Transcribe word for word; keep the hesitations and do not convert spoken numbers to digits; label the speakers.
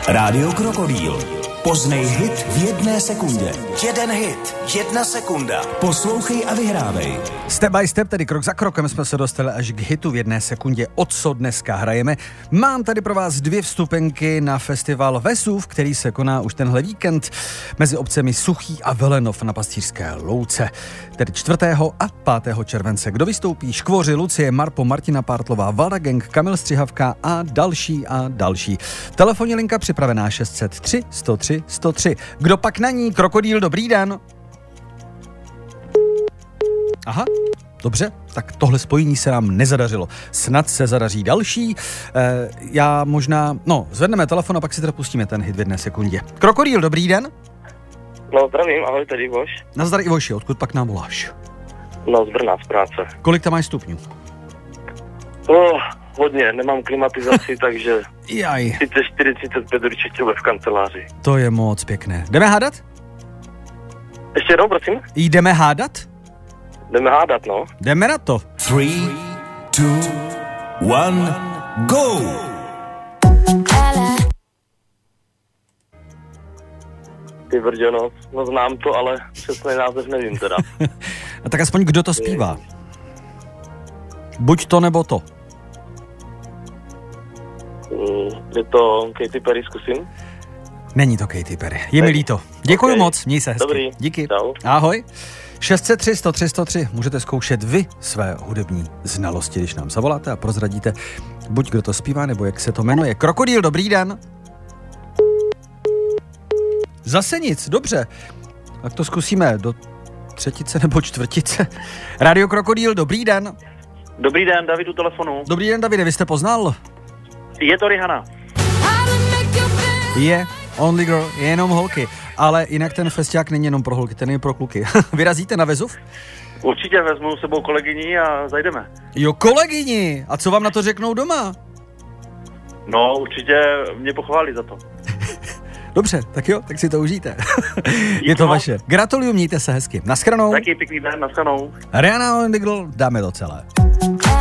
Speaker 1: Rádio Krokodýl. Poznej hit v jedné sekundě. Jeden hit, jedna sekunda. Poslouchej a vyhrávej.
Speaker 2: Step by step, tedy krok za krokem, jsme se dostali až k hitu v jedné sekundě. O co dneska hrajeme? Mám tady pro vás dvě vstupenky na festival Vesuv, který se koná už tenhle víkend mezi obcemi Suchý a Velenov na Pastýřské louce. Tedy čtvrtého a pátého července. Kdo vystoupí? Škvoři, Lucie, Marpo, Martina Pártlová, Valda Gang, Kamil Střihavka a další a další. Telefonní linka připravená šest set tři sto tři sto tři. Kdo pak na ní? Krokodýl, dobrý den. Aha, dobře, tak tohle spojení se nám nezadařilo. Snad se zadaří další. E, já možná, no, zvedneme telefon a pak si teda pustíme ten hit v jedné sekundě. Krokodýl, dobrý den.
Speaker 3: No, zdravím, ahoj, tady Ivoš.
Speaker 2: Nazdar Ivoši, odkud pak nám voláš?
Speaker 3: No, z Brna, z práce.
Speaker 2: Kolik tam máš stupňů?
Speaker 3: Oh, hodně, nemám klimatizaci, takže
Speaker 2: Jaj.
Speaker 3: třicet čtyři třicet pět určitě bude v kanceláři.
Speaker 2: To je moc pěkné. Jdeme hádat?
Speaker 3: Ještě jednou, prosím?
Speaker 2: Jdeme hádat?
Speaker 3: Jdeme hádat, no.
Speaker 2: Jdeme na to.
Speaker 1: Three, two, one, go!
Speaker 3: Ty brďo, no, no znám to, ale přesný název nevím teda.
Speaker 2: A tak aspoň kdo to zpívá? Buď to, nebo to.
Speaker 3: Je to Katy Perry, zkusím?
Speaker 2: Není to Katy Perry. Je mi líto. Děkuji
Speaker 3: okay.
Speaker 2: moc, měj se hezky.
Speaker 3: Dobrý.
Speaker 2: Díky.
Speaker 3: Čau.
Speaker 2: Ahoj. šest set tři sto tři sto tři. Můžete zkoušet vy své hudební znalosti, když nám zavoláte a prozradíte, buď kdo to zpívá, nebo jak se to jmenuje. Krokodýl, dobrý den. Zase nic, dobře. Tak to zkusíme do třetice nebo čtvrtice. Rádio Krokodýl, dobrý den.
Speaker 3: Dobrý den, David u telefonu.
Speaker 2: Dobrý den, Davide, vy jste poznal?
Speaker 3: Je to Rihanna.
Speaker 2: Je Only Girl, je jenom holky. Ale jinak ten festiák není jenom pro holky, ten je pro kluky. Vyrazíte na Vesuv?
Speaker 3: Určitě vezmu s sebou kolegyni a zajdeme.
Speaker 2: Jo, kolegyni! A co vám na to řeknou doma?
Speaker 3: No, určitě mě pochválí za to.
Speaker 2: Dobře, tak jo, tak si to užijte. Je to vaše. Gratuluju, mějte se hezky. Naschranou.
Speaker 3: Taky pěkný den, naschranou.
Speaker 2: Rihanna Only Girl, dáme to celé.